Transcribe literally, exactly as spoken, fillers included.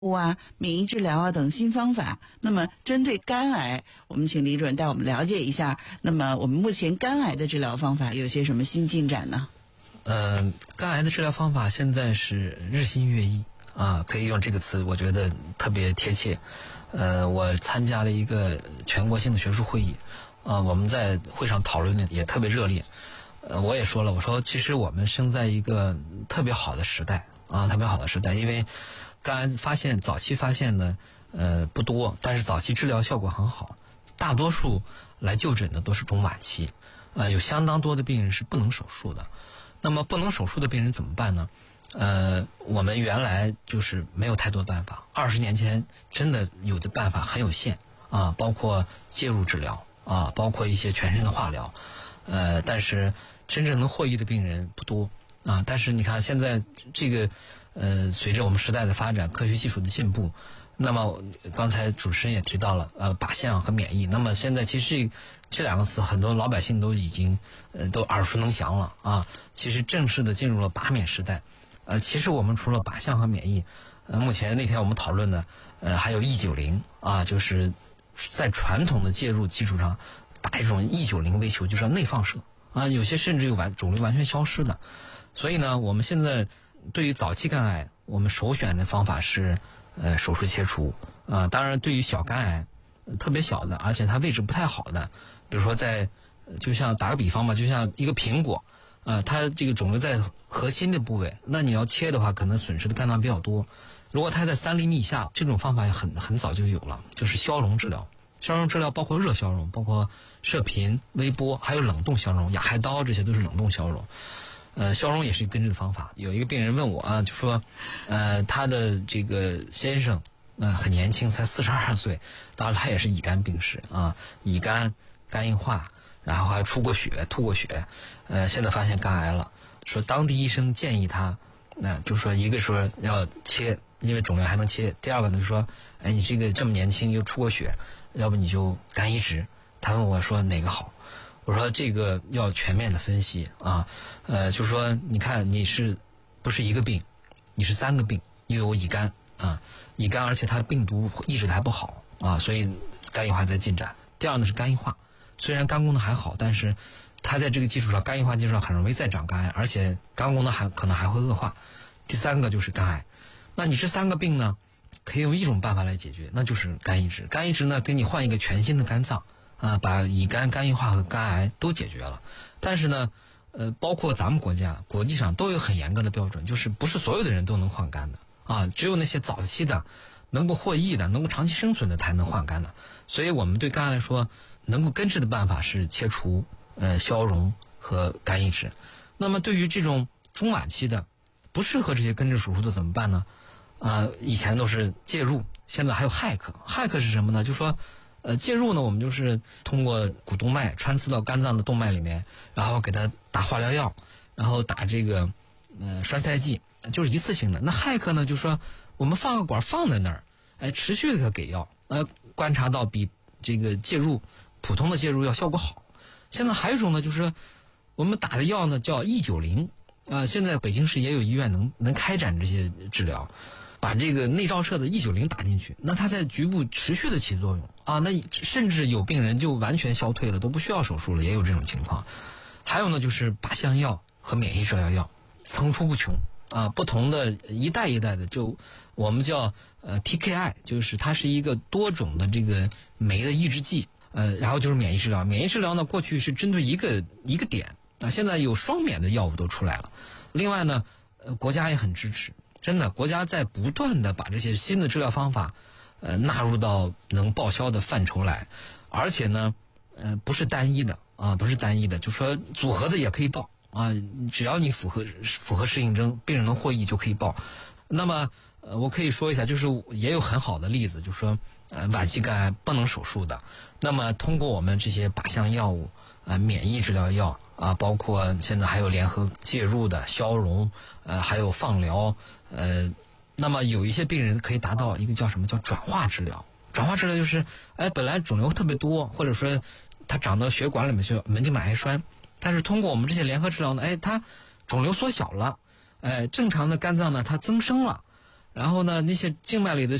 啊、免疫治疗啊等新方法。那么针对肝癌，我们请李主任带我们了解一下，那么我们目前肝癌的治疗方法有些什么新进展呢？ 呃，肝癌的治疗方法现在是日新月异啊，可以用这个词，我觉得特别贴切。呃，我参加了一个全国性的学术会议，啊，我们在会上讨论的也特别热烈。呃，我也说了，我说其实我们生在一个特别好的时代啊，特别好的时代，因为肝癌发现早期发现呢，呃不多，但是早期治疗效果很好，大多数来就诊的都是中晚期，呃，有相当多的病人是不能手术的。那么不能手术的病人怎么办呢？呃，我们原来就是没有太多办法，二十年前真的有的办法很有限啊，包括介入治疗啊，包括一些全身的化疗，呃，但是真正能获益的病人不多啊。但是你看现在这个呃，随着我们时代的发展，科学技术的进步，那么刚才主持人也提到了呃，靶向和免疫。那么现在其实这两个词很多老百姓都已经呃都耳熟能详了啊。其实正式的进入了靶免时代。呃，其实我们除了靶向和免疫，呃，目前那天我们讨论的呃还有 E 九零啊，就是在传统的介入基础上打一种 E 九零微球，就是要内放射啊，有些甚至有完肿瘤完全消失的。所以呢，我们现在对于早期肝癌，我们首选的方法是呃手术切除啊。当然，对于小肝癌，呃、特别小的，而且它位置不太好的，比如说在，就像打个比方吧，就像一个苹果，啊，它这个肿瘤在核心的部位，那你要切的话，可能损失的肝脏比较多。如果它在三厘米以下，这种方法也很很早就有了，就是消融治疗。消融治疗包括热消融，包括射频、微波，还有冷冻消融，氩氦刀这些都是冷冻消融。呃，消融也是一个根治的方法。有一个病人问我啊，就说，呃，他的这个先生，呃，很年轻，才四十二岁，当然他也是乙肝病史啊，乙肝、肝硬化，然后还出过血、吐过血，呃，现在发现肝癌了。说当地医生建议他，那、呃、就说一个说要切，因为肿瘤还能切；第二个呢就说，哎，你这个这么年轻又出过血，要不你就肝移植。他问我说哪个好？我说这个要全面的分析啊，呃，就说你看你是不是一个病，你是三个病，又有乙肝啊，乙肝而且它的病毒抑制的还不好啊，所以肝硬化在进展。第二呢是肝硬化，虽然肝功能还好，但是它在这个基础上，肝硬化基础上很容易再长肝癌，而且肝功能还可能还会恶化。第三个就是肝癌，那你这三个病呢，可以用一种办法来解决，那就是肝移植。肝移植呢，给你换一个全新的肝脏。啊，把乙肝、肝硬化和肝癌都解决了，但是呢，呃，包括咱们国家、国际上都有很严格的标准，就是不是所有的人都能换肝的啊，只有那些早期的、能够获益的、能够长期生存的才能换肝的。所以我们对肝癌来说，能够根治的办法是切除、呃消融和肝移植。那么对于这种中晚期的不适合这些根治手术的怎么办呢？啊，以前都是介入，现在还有骇客。骇客是什么呢？就说。呃，介入呢，我们就是通过股动脉穿刺到肝脏的动脉里面，然后给它打化疗药，然后打这个呃栓塞剂，就是一次性的。那骇客呢，就说我们放个管放在那儿，哎，持续的给药，呃，观察到比这个介入普通的介入药效果好。现在还有一种呢，就是我们打的药呢叫 E 九零，啊，现在北京市也有医院能能开展这些治疗。把这个内照射的 E 九零打进去，那它在局部持续的起作用啊，那甚至有病人就完全消退了，都不需要手术了，也有这种情况。还有呢，就是靶向药和免疫治疗药层出不穷啊，不同的一代一代的，就我们叫呃 T K I， 就是它是一个多种的这个酶的抑制剂，呃，然后就是免疫治疗。免疫治疗呢，过去是针对一个一个点啊，现在有双免的药物都出来了。另外呢，呃，国家也很支持。真的，国家在不断的把这些新的治疗方法，呃，纳入到能报销的范畴来，而且呢，呃，不是单一的啊，不是单一的，就说组合的也可以报啊，只要你符合符合适应症，病人能获益就可以报。那么，呃，我可以说一下，就是也有很好的例子，就是说，呃，晚期肝癌不能手术的，那么通过我们这些靶向药物啊、呃，免疫治疗药。啊，包括现在还有联合介入的消融，呃，还有放疗，呃，那么有一些病人可以达到一个叫什么叫转化治疗。转化治疗就是，哎，本来肿瘤特别多，或者说它长到血管里面去，门静脉癌栓，但是通过我们这些联合治疗呢，哎，它肿瘤缩小了，哎，正常的肝脏呢它增生了， 然后呢，那些静脉里的